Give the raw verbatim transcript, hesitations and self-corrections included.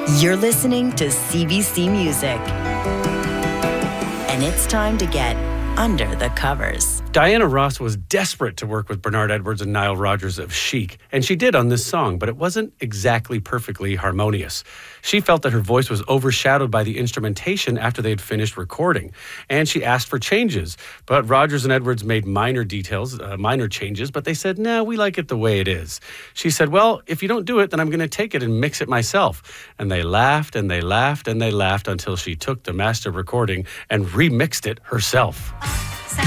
You're listening to C B C Music. And it's time to get under the covers. Diana Ross was desperate to work with Bernard Edwards and Nile Rodgers of Chic, and she did on this song, but it wasn't exactly perfectly harmonious. She felt that her voice was overshadowed by the instrumentation after they had finished recording, and she asked for changes. But Rodgers and Edwards made minor details, uh, minor changes, but they said, "No, we like it the way it is." She said, "Well, if you don't do it, then I'm going to take it and mix it myself." And they laughed and they laughed and they laughed until she took the master recording and remixed it herself.